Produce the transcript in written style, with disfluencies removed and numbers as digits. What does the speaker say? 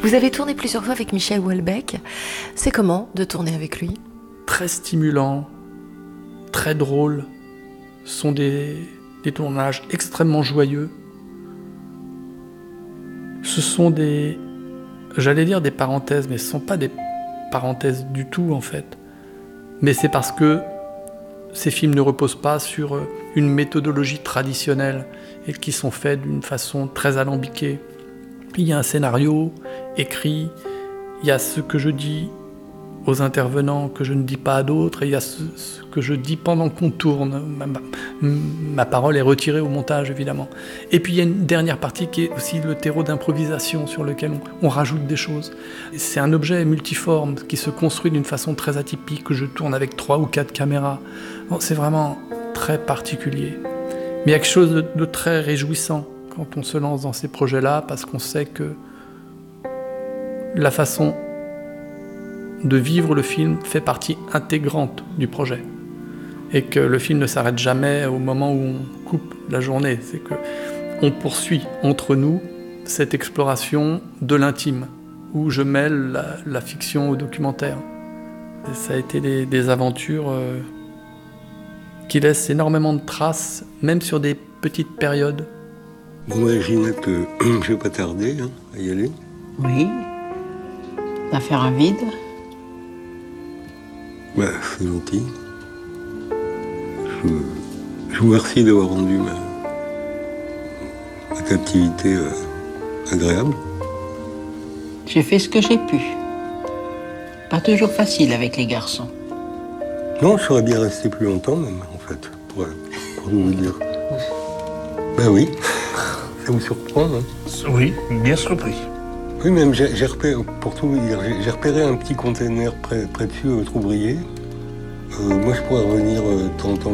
Vous avez tourné plusieurs fois avec Michel Houellebecq. C'est comment de tourner avec lui ? Très stimulant, très drôle. Ce sont des tournages extrêmement joyeux. Ce sont j'allais dire des parenthèses, mais ce ne sont pas des parenthèses du tout en fait. Mais c'est parce que ces films ne reposent pas sur une méthodologie traditionnelle et qui sont faits d'une façon très alambiquée. Il y a un scénario écrit, il y a ce que je dis aux intervenants que je ne dis pas à d'autres, et il y a ce que je dis pendant qu'on tourne. Ma parole est retirée au montage, évidemment. Et puis il y a une dernière partie qui est aussi le terreau d'improvisation sur lequel on rajoute des choses. C'est un objet multiforme qui se construit d'une façon très atypique, que je tourne avec 3 ou 4 caméras. Bon, c'est vraiment très particulier. Mais il y a quelque chose de très réjouissant quand on se lance dans ces projets-là, parce qu'on sait que la façon de vivre le film fait partie intégrante du projet. Et que le film ne s'arrête jamais au moment où on coupe la journée. C'est qu'on poursuit entre nous cette exploration de l'intime, où je mêle la fiction au documentaire. Et ça a été des aventures qui laissent énormément de traces, même sur des petites périodes. Bon, Ginette, je vais pas tarder à y aller. Oui. À faire un vide. Ouais, c'est gentil. Je vous remercie d'avoir rendu ma captivité agréable. J'ai fait ce que j'ai pu. Pas toujours facile avec les garçons. Non, je serais bien resté plus longtemps même, en fait, pour vous le dire. Ben oui, ça vous surprend, hein? Oui, bien surpris. Oui, même j'ai repéré, pour tout vous dire, j'ai repéré un petit container près dessus, Troubrier. Moi, je pourrais revenir de temps en temps